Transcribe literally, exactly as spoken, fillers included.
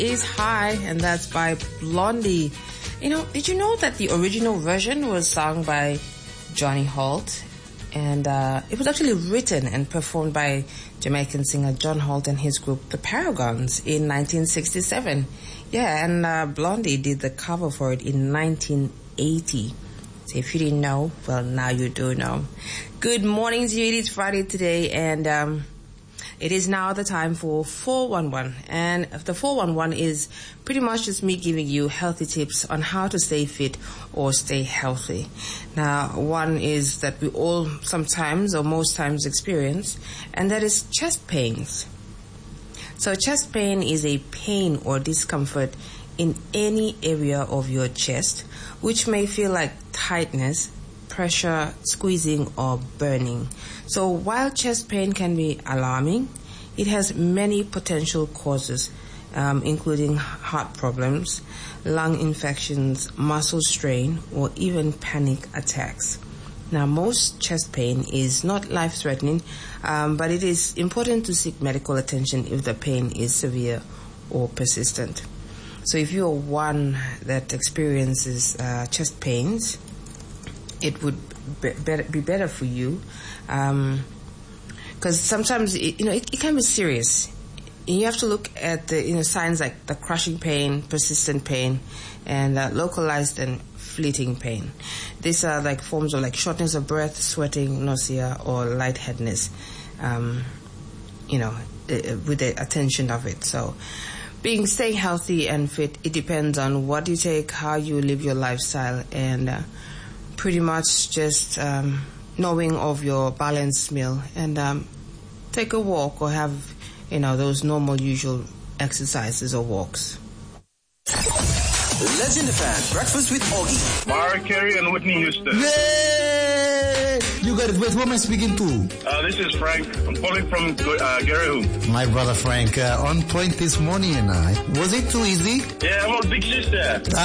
is High, and that's by Blondie. You know, did you know that the original version was sung by Johnny Holt? And uh, it was actually written and performed by Jamaican singer John Holt and his group, The Paragons, in nineteen sixty-seven. Yeah, and uh, Blondie did the cover for it in nineteen eighty. So if you didn't know, well, now you do know. Good morning to you. It is Friday today, and um, it is now the time for four one one. And the four one one is pretty much just me giving you healthy tips on how to stay fit or stay healthy. Now, one is that we all sometimes or most times experience, and that is chest pains. So chest pain is a pain or discomfort in any area of your chest, which may feel like tightness, pressure, squeezing, or burning. So while chest pain can be alarming, it has many potential causes, um, including heart problems, lung infections, muscle strain, or even panic attacks. Now, most chest pain is not life-threatening, um, but it is important to seek medical attention if the pain is severe or persistent. So if you're one that experiences uh, chest pains, it would be better, be better for you, um, because sometimes it, you know it, it can be serious. You have to look at the you know signs like the crushing pain, persistent pain, and uh, localized and fleeting pain. These are like forms of like shortness of breath, sweating, nausea, or lightheadedness. Um, you know, with the attention of it. So, being staying healthy and fit, it depends on what you take, how you live your lifestyle, and uh, pretty much just um, knowing of your balanced meal, and um, take a walk or have, you know, those normal, usual exercises or walks. Legend F M, Breakfast with Augie. Mariah Carey and Whitney Houston. Yay! You got it. Wait, who am I speaking to? Uh, this is Frank. I'm calling from uh, Gary Home. My brother Frank, uh, on point this morning and I. Was it too easy? Yeah, I'm a big sister.